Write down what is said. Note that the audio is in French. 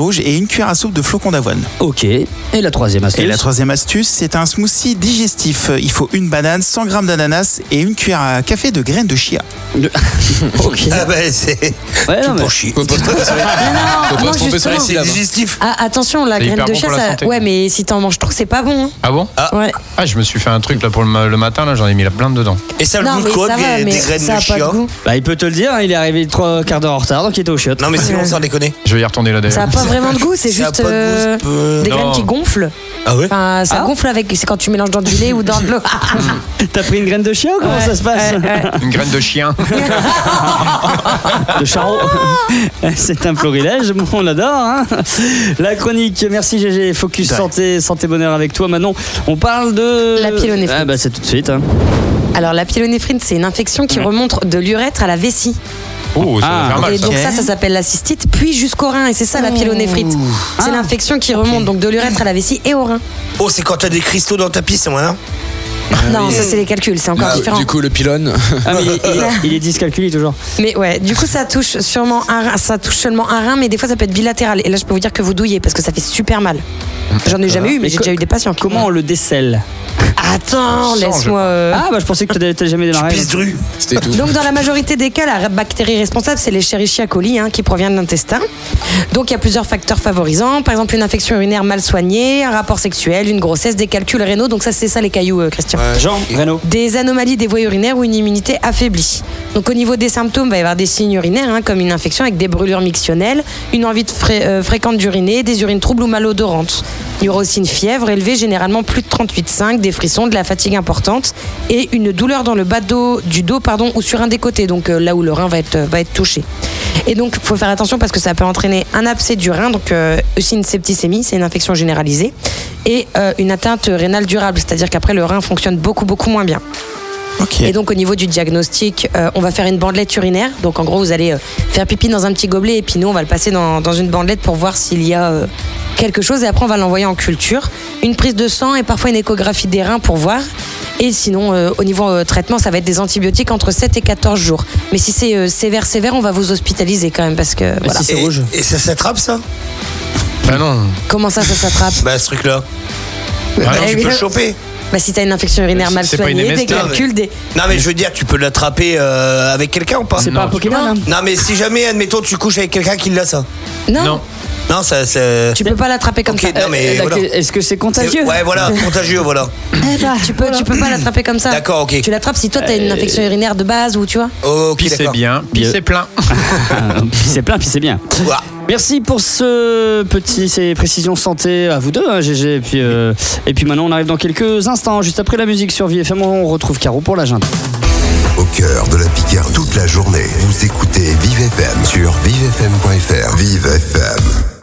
rouge et une cuillère à soupe de flocons d'avoine. Ok. Et la troisième astuce? Et la troisième astuce, c'est un smoothie digestif. Il faut une banane, 100 g d'ananas et une cuillère à café de graines de chia. Ok. Ah ben c'est Ouais, non, mais... pour chier. Faut pas se tromper sur les C'est syllabes. digestif. Ah, attention, la C'est graine hyper de bon chia, pour la ça... santé. ouais, mais si t'en manges trop, c'est pas bon. Hein. Ah bon? Ouais. Ah, je me suis fait un truc là pour le matin, là, j'en ai mis la plein dedans. Et ça a le Non, goût de mais quoi ça va, des mais graines ça de a pas de chia? goût. Bah, il peut te le dire, il est arrivé 3 quarts d'heure en retard, donc il était au chiottes. Non mais c'est bon sans déconner. Je vais y retourner là Ça a d'ailleurs. pas vraiment de goût, c'est Ça a juste pas de goût, c'est peu- des Non. graines qui gonflent. Ah ouais. Enfin, ça gonfle avec. C'est quand tu mélanges dans du lait ou dans de l'eau. T'as pris une graine de chien ou comment ça se passe? Une graine de chien. De charreau. C'est un florilège, bon, on l'adore. Hein, la chronique, merci GG. Focus santé, santé bonheur avec toi Manon. On parle de... La pyélonéphrite. Ah bah c'est tout de suite. Hein. Alors, la pyélonéphrite, c'est une infection qui remonte de l'urètre à la vessie. Oh, ça va faire mal Et ça. donc ça s'appelle la cystite, puis jusqu'au rein. Et c'est ça la pyélonéphrite. C'est l'infection qui remonte donc de l'urètre à la vessie et au rein. Oh c'est quand t'as des cristaux dans ta pisse, c'est moi là. Non, ça c'est les calculs, c'est encore différent. Du coup, le pylône. Ah mais il est dyscalculé toujours. Mais ouais, du coup ça touche sûrement un rein, ça touche seulement un rein, mais des fois ça peut être bilatéral. Et là je peux vous dire que vous douillez parce que ça fait super mal. J'en ai jamais eu, mais j'ai déjà eu des patients. Comment on le décèle? Attends, laisse-moi. Ah bah je pensais que t'avais jamais démarré. Pisse dru. C'était tout. Donc dans la majorité des cas, la bactérie responsable, c'est l'Escherichia coli qui provient de l'intestin. Donc il y a plusieurs facteurs favorisants, par exemple une infection urinaire mal soignée, un rapport sexuel, une grossesse, des calculs rénaux, donc ça c'est ça les cailloux Christian. Jean, Renaud. Des anomalies des voies urinaires ou une immunité affaiblie. Donc au niveau des symptômes, il va y avoir des signes urinaires comme une infection avec des brûlures mictionnelles, une envie fréquente d'uriner, des urines troubles ou malodorantes. Il y aura aussi une fièvre élevée, généralement plus de 38,5, des frissons, de la fatigue importante et une douleur dans le bas du dos ou sur un des côtés, donc là où le rein va être touché. Et donc il faut faire attention parce que ça peut entraîner un abcès du rein, donc aussi une septicémie, c'est une infection généralisée, et une atteinte rénale durable, c'est-à-dire qu'après le rein fonctionne beaucoup moins bien. Okay. Et donc au niveau du diagnostic, on va faire une bandelette urinaire. Donc en gros vous allez faire pipi dans un petit gobelet et puis nous on va le passer dans une bandelette pour voir s'il y a quelque chose, et après on va l'envoyer en culture. Une prise de sang et parfois une échographie des reins pour voir. Et sinon au niveau traitement ça va être des antibiotiques entre 7 et 14 jours. Mais si c'est sévère on va vous hospitaliser quand même parce que voilà. Si c'est rouge. Et ça s'attrape ça? Bah non. Comment ça s'attrape? Bah ce truc là. Ah, Tu peux le choper. Bah si t'as une infection urinaire mal C'est pas une soignée, des MST, calculs, des... Non mais je veux dire, tu peux l'attraper avec quelqu'un ou pas? C'est pas un Pokémon hein? Non mais si jamais, admettons, tu couches avec quelqu'un qui l'a ça. Non. Non, ça. Tu peux pas l'attraper comme Ok, ça. non, mais voilà. Est-ce que c'est contagieux? Ouais, voilà, contagieux, voilà. Tu peux pas l'attraper comme ça. D'accord, ok. Tu l'attrapes si toi t'as une infection urinaire de base ou tu vois. Ok, Puis c'est d'accord. bien, puis c'est plein. Puis c'est plein, puis c'est bien. Ouah. Merci pour ces précisions santé à vous deux, hein, GG. Et puis maintenant, on arrive dans quelques instants, juste après la musique sur VFM, on retrouve Caro pour l'agenda. Au cœur de la Picardie toute la journée, vous écoutez Vive FM sur vivefm.fr. Vive FM.